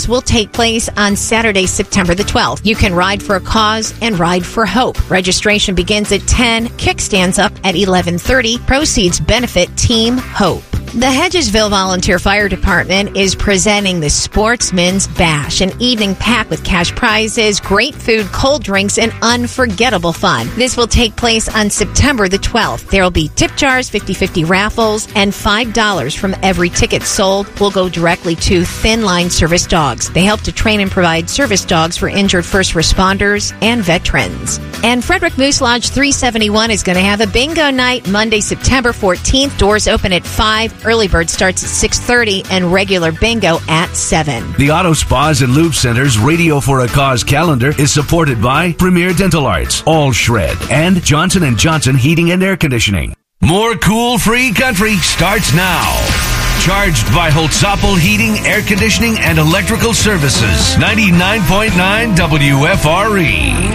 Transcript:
Steps will take place on Saturday, September the 12th. You can ride for a cause and ride for hope. Registration begins at 10, kickstands up at 11:30. Proceeds benefit Team Hope. The Hedgesville Volunteer Fire Department is presenting the Sportsman's Bash, an evening packed with cash prizes, great food, cold drinks, and unforgettable fun. This will take place on September the 12th. There will be tip jars, 50/50 raffles, and $5 from every ticket sold will go directly to Thin Line Service Dogs. They help to train and provide service dogs for injured first responders and veterans. And Frederick Moose Lodge 371 is going to have a bingo night Monday, September 14th. Doors open at 5. Early bird starts at 6:30 and regular bingo at 7. The Auto Spas and Lube Center's Radio for a Cause calendar is supported by Premier Dental Arts, All Shred, and Johnson & Johnson Heating and Air Conditioning. More cool free country starts now. Charged by Holtzapfel Heating, Air Conditioning, and Electrical Services. 99.9 WFRE.